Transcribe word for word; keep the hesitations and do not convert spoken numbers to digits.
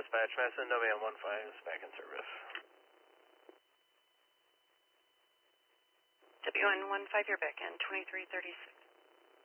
dispatch, Madison, W M one five is back in service. W N one five, you're back in, twenty-three thirty-six.